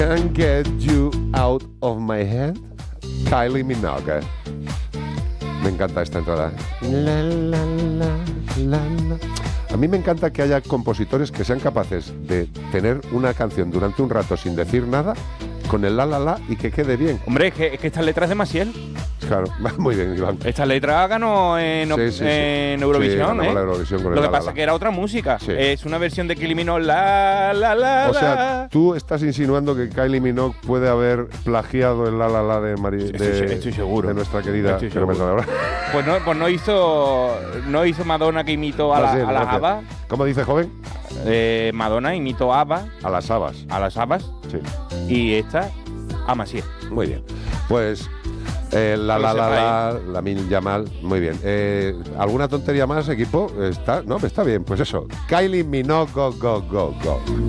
Can't get you out of my head. Kylie Minogue. Me encanta esta entrada. La, la, la, la, la. A mí me encanta que haya compositores que sean capaces de tener una canción durante un rato sin decir nada, con el la y que quede bien. Hombre, es que estas letras de Maciel. Claro, muy bien, Iván. Esta letra ganó en Eurovisión, ganó la Eurovisión con Lo el que pasa es que era otra música. Sí. Es una versión de Kylie Minogue, la. O sea, tú estás insinuando que Kylie Minogue puede haber plagiado el la de Estoy seguro. de nuestra querida. Estoy seguro. Pues no hizo Madonna, que imitó a las habas. ¿Cómo dice, joven? Madonna imitó a ABBA. A las habas. A las habas. Sí. Y esta a Maciel. Muy bien. Pues la Mil Yamal, muy bien. ¿Alguna tontería más, equipo? Está bien, pues eso. Kylie Minogue, go.